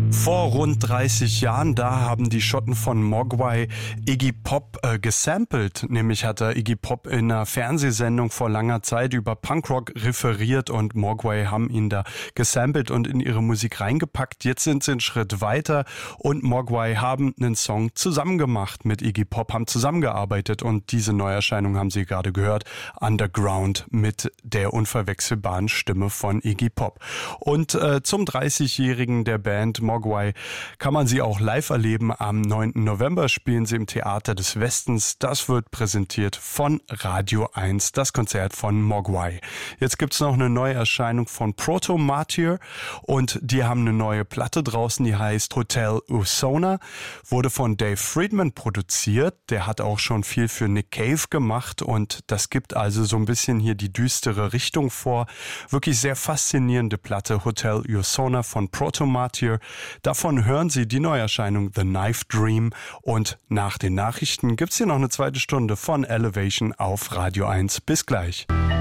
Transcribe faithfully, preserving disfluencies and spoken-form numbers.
Vor rund dreißig Jahren, da haben die Schotten von Mogwai Iggy Pop äh, gesampelt. Nämlich hat er Iggy Pop in einer Fernsehsendung vor langer Zeit über Punkrock referiert und Mogwai haben ihn da gesampelt und in ihre Musik reingepackt. Jetzt sind sie einen Schritt weiter und Mogwai haben einen Song zusammen gemacht mit Iggy Pop, haben zusammengearbeitet und diese Neuerscheinung haben Sie gerade gehört, Underground mit der unverwechselbaren Stimme von Iggy Pop. Und äh, zum dreißigjährigen der Band Mogwai kann man sie auch live erleben. Am neunten November spielen sie im Theater des Westens. Das wird präsentiert von Radio eins, das Konzert von Mogwai. Jetzt gibt's noch eine Neuerscheinung von Proto Martyr und die haben eine neue Platte draußen, die heißt Hotel Usona, wurde von Dave Friedman produziert. Der hat auch schon viel für Nick Cave gemacht und das gibt also so ein bisschen hier die düstere Richtung vor. Wirklich sehr faszinierende Platte, Hotel Usona von Proto Martyr. Davon hören Sie die Neuerscheinung The Knife Dream und nach den Nachrichten gibt's hier noch eine zweite Stunde von Elevation auf Radio eins. Bis gleich.